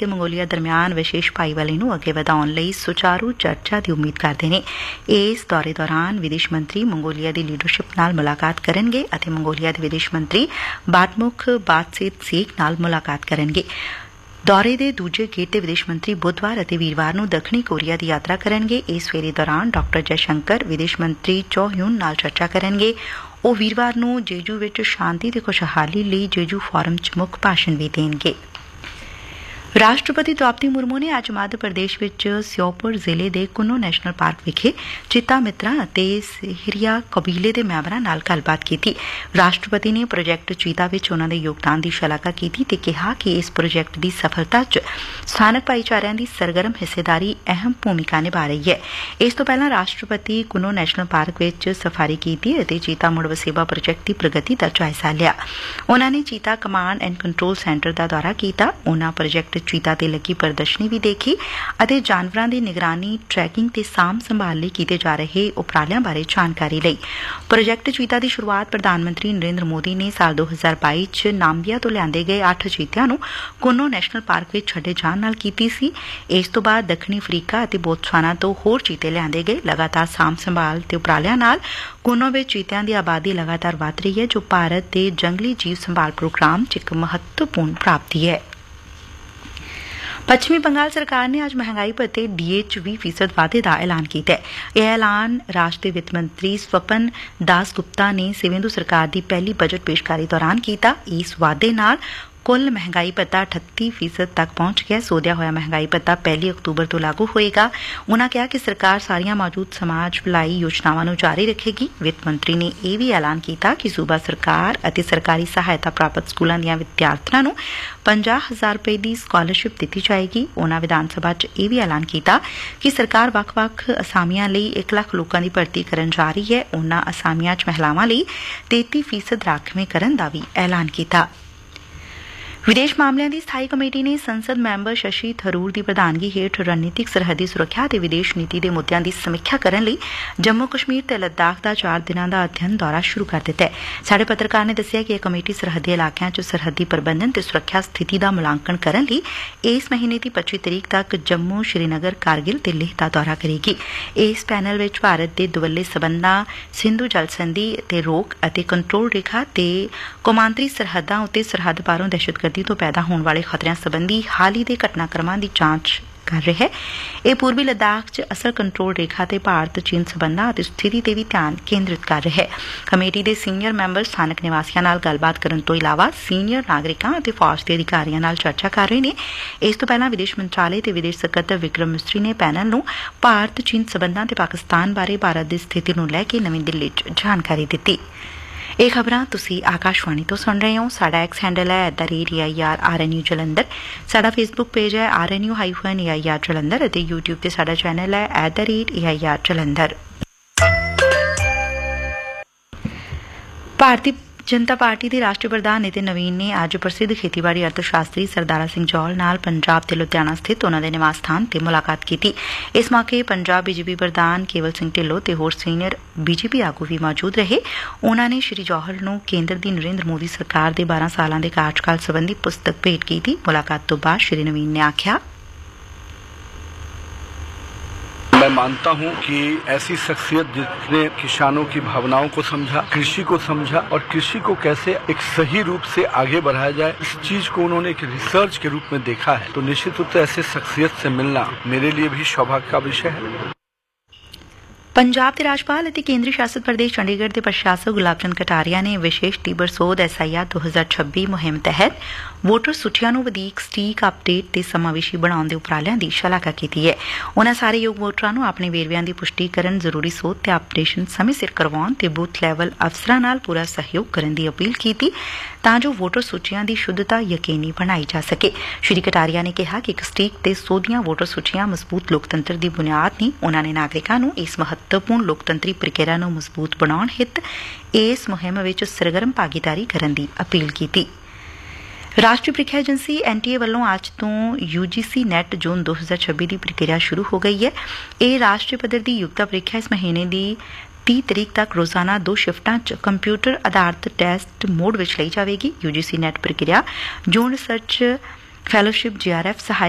ਤੇ ਮੰਗੋਲੀਆ ਦਰਮਿਆਨ ਵਿਸ਼ੇਸ਼ ਭਾਈਵਾਲੀ ਨੂੰ ਅੱਗੇ ਵਧਾਉਣ ਲਈ ਸੁਚਾਰੂ ਚਰਚਾ ਦੀ ਉਮੀਦ ਕਰਦੇ ਨੇ। ਇਸ ਦੌਰੇ ਦੌਰਾਨ ਵਿਦੇਸ਼ ਮੰਤਰੀ ਮੰਗੋਲੀਆ ਦੀ ਲੀਡਰਸ਼ਿਪ ਨਾਲ ਮੁਲਾਕਾਤ ਕਰਨਗੇ ਅਤੇ ਮੰਗੋਲੀਆ ਦੇ ਵਿਦੇਸ਼ ਮੰਤਰੀ ਬਾਟਮੁਖ ਬਾਤਸੇਤਸੇਕ ਨਾਲ ਮੁਲਾਕਾਤ ਕਰਨਗੇ। ਦੌਰੇ ਦੇ ਦੂਜੇ ਗੇੜ ਤੇ ਵਿਦੇਸ਼ ਮੰਤਰੀ ਬੁੱਧਵਾਰ ਅਤੇ ਵੀਰਵਾਰ ਨੂੰ ਦੱਖਣੀ ਕੋਰੀਆ ਦੀ ਯਾਤਰਾ ਕਰਨਗੇ। ਇਸ ਫੇਰੇ ਦੌਰਾਨ ਡਾ ਜੈਸ਼ੰਕਰ ਵਿਦੇਸ਼ ਮੰਤਰੀ ਚੋ ਹਿਊਨ ਨਾਲ ਚਰਚਾ ਕਰਨਗੇ। ਉਹ ਵੀਰਵਾਰ ਨੂੰ ਜੇਜੂ ਵਿੱਚ ਸ਼ਾਂਤੀ ਤੇ ਖੁਸ਼ਹਾਲੀ ਲਈ ਜੇਜੂ ਫੋਰਮ 'ਚ ਮੁੱਖ ਭਾਸ਼ਣ ਵੀ ਦੇਣਗੇ। ਰਾਸ਼ਟਰਪਤੀ ਦ੍ਰੌਪਦੀ ਮੁਰਮੂ ਨੇ ਅੱਜ ਮੱਧ ਪ੍ਰਦੇਸ਼ ਵਿੱਚ ਸਿਓਪੁਰ ਜ਼ਿਲ੍ਹੇ ਦੇ ਕੁੰਨੋ ਨੈਸ਼ਨਲ ਪਾਰਕ ਵਿਖੇ ਚੀਤਾ ਮਿੱਤਰਾਂ ਅਤੇ ਸਹਿਰੀਆ ਕਬੀਲੇ ਦੇ ਮੈਂਬਰਾਂ ਨਾਲ ਗੱਲਬਾਤ ਕੀਤੀ। ਰਾਸ਼ਟਰਪਤੀ ਨੇ ਪ੍ਰੋਜੈਕਟ ਚੀਤਾ ਵਿੱਚ ਉਨ੍ਹਾਂ ਦੇ ਯੋਗਦਾਨ ਦੀ ਸ਼ਲਾਘਾ ਕੀਤੀ ਤੇ ਕਿਹਾ ਕਿ ਇਸ ਪ੍ਰੋਜੈਕਟ ਦੀ ਸਫਲਤਾ 'ਚ ਸਥਾਨਕ ਭਾਈਚਾਰਿਆਂ ਦੀ ਸਰਗਰਮ ਹਿੱਸੇਦਾਰੀ ਅਹਿਮ ਭੂਮਿਕਾ ਨਿਭਾ ਰਹੀ ਹੈ। ਇਸ ਤੋਂ ਪਹਿਲਾਂ ਰਾਸ਼ਟਰਪਤੀ ਕੁੰਨੋ ਨੈਸ਼ਨਲ ਪਾਰਕ ਵਿੱਚ ਸਫਾਰੀ ਕੀਤੀ ਅਤੇ ਚੀਤਾ ਮੁੜ ਵਸੇਬਾ ਪ੍ਰੋਜੈਕਟ ਦੀ ਪ੍ਰਗਤੀ ਦਾ ਜਾਇਜ਼ਾ ਲਿਆ। ਉਨ੍ਹਾਂ ਨੇ ਚੀਤਾ ਕਮਾਂਡ ਐਂਡ ਕੰਟਰੋਲ ਸੈਂਟਰ ਦਾ ਦੌਰਾ ਕੀਤਾ। ਉਨ੍ਹਾਂ ਪ੍ਰੋਜੈਕਟ ਚੀਤਾ ਤੇ ਲੱਗੀ ਪ੍ਰਦਰਸ਼ਨੀ ਵੀ ਦੇਖੀ ਅਤੇ ਜਾਨਵਰਾਂ ਦੀ ਨਿਗਰਾਨੀ, ਟਰੈਕਿੰਗ ਤੇ ਸਾਂਭ ਸੰਭਾਲ ਲਈ ਕੀਤੇ ਜਾ ਰਹੇ ਉਪਰਾਲਿਆਂ ਬਾਰੇ ਜਾਣਕਾਰੀ ਲਈ। ਪ੍ਰੋਜੈਕਟ ਚੀਤਾ ਦੀ ਸ਼ੁਰੂਆਤ ਪ੍ਰਧਾਨ ਮੰਤਰੀ ਨਰਿੰਦਰ ਮੋਦੀ ਨੇ ਸਾਲ 2022 ਚ ਨਾਮਬੀਆ ਤੋਂ ਲਿਆਂਦੇ ਗਏ 8 ਚੀਤਿਆਂ ਨੂੰ ਕੁੰਨੋ ਨੈਸ਼ਨਲ ਪਾਰਕ ਵਿੱਚ ਛੱਡੇ ਜਾਣ ਨਾਲ ਕੀਤੀ ਸੀ। ਇਸ ਤੋਂ ਬਾਅਦ ਦੱਖਣੀ ਅਫਰੀਕਾ ਅਤੇ ਬੋਤਸਵਾਨਾ ਤੋਂ ਹੋਰ ਚੀਤੇ ਲਿਆਂਦੇ ਗਏ। ਲਗਾਤਾਰ ਸਾਂਭ ਸੰਭਾਲ ਤੇ ਉਪਰਾਲਿਆਂ ਨਾਲ ਕੁੰਨੋ ਵਿੱਚ ਚੀਤਿਆਂ ਦੀ ਆਬਾਦੀ ਲਗਾਤਾਰ ਵਧ ਰਹੀ ਹੈ, ਜੋ ਭਾਰਤ ਦੇ ਜੰਗਲੀ ਜੀਵ ਸੰਭਾਲ ਪ੍ਰੋਗਰਾਮ 'ਚ ਇੱਕ ਮਹੱਤਵਪੂਰਨ ਪ੍ਰਾਪਤੀ ਹੈ। ਪੱਛਮੀ ਬੰਗਾਲ ਸਰਕਾਰ ਨੇ ਅੱਜ ਮਹਿੰਗਾਈ ਭੱਤੇ ਡੀਏ 'ਚ 20% ਵਾਧੇ ਦਾ ਐਲਾਨ ਕੀਤਾ ਹੈ। ਇਹ ਐਲਾਨ ਰਾਜ ਦੇ ਵਿੱਤ ਮੰਤਰੀ ਸਵਪਨ ਦਾਸ ਗੁਪਤਾ ਨੇ ਸੇਵੇਂਦੂ ਸਰਕਾਰ ਦੀ ਪਹਿਲੀ ਬਜਟ ਪੇਸ਼ਕਾਰੀ ਦੌਰਾਨ ਕੀਤਾ। ਇਸ ਵਾਧੇ ਨਾਲ ਕੁੱਲ ਮਹਿੰਗਾਈ ਭੱਤਾ 38% ਤੱਕ ਪਹੁੰਚ ਗਿਆ। ਸੋਧਿਆ ਹੋਇਆ ਮਹਿੰਗਾਈ ਭੱਤਾ 1 ਅਕਤੂਬਰ ਤੋਂ ਲਾਗੂ ਹੋਏਗਾ। ਉਨ੍ਹਾਂ ਕਿਹਾ ਕਿ ਸਰਕਾਰ ਸਾਰੀਆਂ ਮੌਜੂਦ ਸਮਾਜ ਭਲਾਈ ਯੋਜਨਾਵਾਂ ਨੂੰ ਜਾਰੀ ਰੱਖੇਗੀ। ਵਿੱਤ ਮੰਤਰੀ ਨੇ ਇਹ ਵੀ ਐਲਾਨ ਕੀਤਾ ਕਿ ਸੂਬਾ ਸਰਕਾਰ ਅਤੇ ਸਰਕਾਰੀ ਸਹਾਇਤਾ ਪ੍ਰਾਪਤ ਸਕੂਲਾਂ ਦੀਆਂ ਵਿਦਿਆਰਥਣਾਂ ਨੂੰ 50,000 ਰੁਪਏ ਦੀ ਸਕਾਲਰਸ਼ਿਪ ਦਿੱਤੀ ਜਾਏਗੀ। ਉਨ੍ਹਾਂ ਵਿਧਾਨ ਸਭਾ 'ਚ ਇਹ ਵੀ ਐਲਾਨ ਕੀਤਾ ਕਿ ਸਰਕਾਰ ਵੱਖ-ਵੱਖ ਅਸਾਮੀਆਂ ਲਈ 1 ਲੱਖ ਲੋਕਾਂ ਦੀ ਭਰਤੀ ਕਰਨ ਜਾ ਰਹੀ ਹੈ। ਉਨ੍ਹਾਂ ਅਸਾਮੀਆਂ 'ਚ ਮਹਿਲਾਵਾਂ ਲਈ 33% ਰਾਖਵੇਂਕਰਨ ਦਾ ਵੀ ਐਲਾਨ ਕੀਤਾ। ਵਿਦੇਸ਼ ਮਾਮਲਿਆਂ ਦੀ ਸਥਾਈ ਕਮੇਟੀ ਨੇ ਸੰਸਦ ਮੈਂਬਰ ਸ਼ਸ਼ੀ ਥਰੂਰ ਦੀ ਪ੍ਰਧਾਨਗੀ ਹੇਠ ਰਣਨੀਤਿਕ ਸਰਹੱਦੀ ਸੁਰੱਖਿਆ ਅਤੇ ਵਿਦੇਸ਼ ਨੀਤੀ ਦੇ ਮੁੱਦਿਆਂ ਦੀ ਸਮੀਖਿਆ ਕਰਨ ਲਈ ਜੰਮੂ ਕਸ਼ਮੀਰ ਤੇ ਲੱਦਾਖ ਦਾ 4 ਦਿਨਾਂ ਦਾ ਅਧਿਐਨ ਦੌਰਾ ਸ਼ੁਰੂ ਕਰ ਦਿੱਤਾ ਹੈ। ਸਾਡੇ ਪੱਤਰਕਾਰ ਨੇ ਦੱਸਿਆ ਕਿ ਇਹ ਕਮੇਟੀ ਸਰਹੱਦੀ ਇਲਾਕਿਆਂ 'ਚ ਸਰਹੱਦੀ ਪ੍ਰਬੰਧਨ ਤੇ ਸੁਰੱਖਿਆ ਸਥਿਤੀ ਦਾ ਮੁਲਾਂਕਣ ਕਰਨ ਲਈ ਇਸ ਮਹੀਨੇ ਦੀ 25 ਤਰੀਕ ਤੱਕ ਜੰਮੂ, ਸ਼੍ਰੀਨਗਰ, ਕਾਰਗਿਲ ਤੇ ਲੇਹ ਦਾ ਦੌਰਾ ਕਰੇਗੀ। ਇਸ ਪੈਨਲ ਵਿੱਚ ਭਾਰਤ ਦੇ ਦੁਵੱਲੇ ਸਬੰਧਾਂ, ਸਿੰਧੂ ਜਲ ਸੰਧੀ ਤੇ ਰੋਕ ਅਤੇ ਕੰਟਰੋਲ ਰੇਖਾ ਤੇ ਕੌਮਾਂਤਰੀ ਸਰਹੱਦਾਂ ਉੱਤੇ ਸਰਹੱਦ ਪਾਰੋਂ ਦਹਿਸ਼ਤਗਰਦੀ ਤੋਂ ਪੈਦਾ ਹੋਣ ਵਾਲੇ ਖਤਰਿਆਂ ਸੰਬੰਧੀ ਹਾਲ ਹੀ ਦੇ ਘਟਨਾਕ੍ਰਮਾਂ ਦੀ ਜਾਂਚ ਕਰ ਰਿਹਾ ਹੈ। ਇਹ ਪੂਰਬੀ ਲੱਦਾਖ 'ਚ ਅਸਲ ਕੰਟਰੋਲ ਰੇਖਾ ਤੇ ਭਾਰਤ ਚੀਨ ਸਬੰਧਾਂ ਅਤੇ ਸਥਿਤੀ ਤੇ ਵੀ ਧਿਆਨ ਕੇਂਦਰਿਤ ਕਰ ਰਿਹਾ ਹੈ। ਕਮੇਟੀ ਦੇ ਸੀਨੀਅਰ ਮੈਂਬਰ ਸਥਾਨਕ ਨਿਵਾਸੀਆਂ ਨਾਲ ਗੱਲਬਾਤ ਕਰਨ ਤੋਂ ਇਲਾਵਾ ਸੀਨੀਅਰ ਨਾਗਰਿਕਾਂ ਅਤੇ ਫੌਜ ਦੇ ਅਧਿਕਾਰੀਆਂ ਨਾਲ ਚਰਚਾ ਕਰ ਰਹੇ ਨੇ। ਇਸ ਤੋਂ ਪਹਿਲਾਂ ਵਿਦੇਸ਼ ਮੰਤਰਾਲੇ ਤੇ ਵਿਦੇਸ਼ ਸਕੱਤਰ ਵਿਕਰਮ ਮਿਸਰੀ ਨੇ ਪੈਨਲ ਨੂੰ ਭਾਰਤ ਚੀਨ ਸਬੰਧਾਂ ਤੇ ਪਾਕਿਸਤਾਨ ਬਾਰੇ ਭਾਰਤ ਦੀ ਸਥਿਤੀ ਨੂੰ ਲੈ ਕੇ ਨਵੀਂ ਦਿੱਲੀ 'ਚ ਜਾਣਕਾਰੀ ਦਿੱਤੀ। ਇਹ ਖਬਰਾਂ ਤੁਸੀਂ ਆਕਾਸ਼ਵਾਣੀ ਤੋਂ ਸੁਣ ਰਹੇ ਹੋ। ਸਾਡਾ ਐਕਸ ਹੈਂਡਲ ਹੈ @AIRRNU ਜਲੰਧਰ। ਸਾਡਾ ਫੇਸਬੁੱਕ ਪੇਜ ਹੈ RNU-AIR ਜਲੰਧਰ ਅਤੇ YouTube ਤੇ ਸਾਡਾ ਚੈਨਲ ਹੈ @AIR ਜਲੰਧਰ। ਭਾਰਤੀ ਜਨਤਾ ਪਾਰਟੀ ਦੇ ਰਾਸ਼ਟਰੀ ਪ੍ਰਧਾਨ ਨਿਤਿਨ ਨਵੀਨ ਨੇ ਅੱਜ ਪ੍ਰਸਿੱਧ ਖੇਤੀਬਾੜੀ ਅਰਥ ਸ਼ਾਸਤਰੀ ਸਰਦਾਰਾ ਸਿੰਘ ਜੌਹਲ ਨਾਲ ਪੰਜਾਬ ਤੇ ਲੁਧਿਆਣਾ ਸਥਿਤ ਉਨ੍ਹਾਂ ਦੇ ਨਿਵਾਸ ਸਥਾਨ ਤੇ ਮੁਲਾਕਾਤ ਕੀਤੀ। ਇਸ ਮੌਕੇ ਪੰਜਾਬ ਬੀਜੇਪੀ ਪ੍ਰਧਾਨ ਕੇਵਲ ਸਿੰਘ ਢਿੱਲੋਂ ਤੇ ਹੋਰ ਸੀਨੀਅਰ ਬੀਜੇਪੀ ਆਗੂ ਵੀ ਮੌਜੂਦ ਰਹੇ। ਉਨ੍ਹਾਂ ਨੇ ਸ਼੍ਰੀ ਜੌਹਲ ਨੂੰ ਕੇਂਦਰ ਦੀ ਨਰਿੰਦਰ ਮੋਦੀ ਸਰਕਾਰ ਦੇ 12 ਸਾਲਾਂ ਦੇ ਕਾਰਜਕਾਲ ਸੰਬੰਧੀ ਪੁਸਤਕ ਭੇਟ ਕੀਤੀ। ਮੁਲਾਕਾਤ ਤੋਂ ਬਾਅਦ ਸ਼੍ਰੀ ਨਵੀਨ ਨੇ ਆਖਿਆ, मैं मानता हूं कि ऐसी शख्सियत जिसने किसानों की भावनाओं को समझा, कृषि को समझा और कृषि को कैसे एक सही रूप से आगे बढ़ाया जाए, इस चीज को उन्होंने एक रिसर्च के रूप में देखा है। तो निश्चित रूप से ऐसे शख्सियत से मिलना मेरे लिए भी सौभाग्य का विषय है। ਪੰਜਾਬ ਦੇ ਰਾਜਪਾਲ ਅਤੇ ਕੇਂਦਰੀ ਸ਼ਾਸਤ ਪ੍ਰਦੇਸ਼ ਚੰਡੀਗੜ੍ਹ ਦੇ ਪ੍ਰਸ਼ਾਸਕ ਗੁਲਾਬ ਚੰਦ ਕਟਾਰੀਆ ਨੇ ਵਿਸ਼ੇਸ਼ ਤੀਬਰ ਸੋਧ SIR 2026 ਮੁਹਿੰਮ ਤਹਿਤ ਵੋਟਰ ਸੂਚੀਆਂ ਨੂੰ ਵਧੀਕ ਸਟੀਕ ਅਪਡੇਟ ਤੇ ਸਮਾਵੇਸ਼ੀ ਬਣਾਉਣ ਦੇ ਉਪਰਾਲਿਆਂ ਦੀ ਸ਼ਲਾਘਾ ਕੀਤੀ ਹੈ। ਉਨ੍ਹਾਂ ਸਾਰੇ ਯੋਗ ਵੋਟਰਾਂ ਨੂੰ ਆਪਣੇ ਵੇਰਵਿਆਂ ਦੀ ਪੁਸ਼ਟੀ ਕਰਨ, ਜ਼ਰੂਰੀ ਸੋਧ ਤੇ ਅਪਡੇਸ਼ਨ ਸਮੇਂ ਸਿਰ ਕਰਵਾਉਣ ਤੇ ਬੂਥ ਲੈਵਲ ਅਫਸਰਾਂ ਨਾਲ ਪੂਰਾ ਸਹਿਯੋਗ ਕਰਨ ਦੀ ਅਪੀਲ ਕੀਤੀ ਤਾਂ ਜੋ ਵੋਟਰ ਸੂਚੀਆਂ ਦੀ ਸ਼ੁੱਧਤਾ ਯਕੀਨੀ ਬਣਾਈ ਜਾ ਸਕੇ। ਸ਼੍ਰੀ ਕਟਾਰੀਆ ਨੇ ਕਿਹਾ ਕਿ ਇੱਕ ਸਟੀਕ ਤੇ ਸੋਧੀਆਂ ਵੋਟਰ ਸੂਚੀਆਂ ਮਜ਼ਬੂਤ ਲੋਕਤੰਤਰ ਦੀ ਬੁਨਿਆਦ ਨੇ। ਉਨ੍ਹਾਂ ਨੇ ਨਾਗਰਿਕਾਂ ਨੂੰ ਇਸ ਮਹੱਤਵਪੂਰਨ ਲੋਕਤੰਤਰੀ ਪ੍ਰਕਿਰਿਆ ਨੂੰ ਮਜ਼ਬੂਤ ਬਣਾਉਣ ਹਿੱਤ ਇਸ ਮੁਹਿੰਮ ਵਿੱਚ ਸਰਗਰਮ ਭਾਗੀਦਾਰੀ ਕਰਨ ਦੀ ਅਪੀਲ ਕੀਤੀ। ਰਾਸ਼ਟਰੀ ਪ੍ਰੀਖਿਆ ਏਜੰਸੀ NTA ਵੱਲੋਂ ਅੱਜ ਤੋਂ UGC ਨੈਟ ਜੂਨ 2026 ਦੀ ਪ੍ਰਕਿਰਿਆ ਸ਼ੁਰੂ ਹੋ ਗਈ ਹੈ। ਇਹ ਰਾਸ਼ਟਰੀ ਪੱਧਰ ਦੀ ਯੁਕਤਾ ਪ੍ਰੀਖਿਆ ਇਸ ਮਹੀਨੇ ਦੀ 30 ਤਰੀਕ ਤੱਕ ਰੋਜ਼ਾਨਾ 2 ਸ਼ਿਫਟਾਂ 'ਚ ਕੰਪਿਊਟਰ ਆਧਾਰਿਤ ਟੈਸਟ ਮੋਡ ਵਿੱਚ ਲਈ ਜਾਵੇਗੀ। UGC ਨੈਟ ਪ੍ਰਕਿਰਿਆ ਜੋਨ ਰਿਸਰਚ ਫੈਲੋਸ਼ਿਪ, JRF, ਸਹਾਇਕ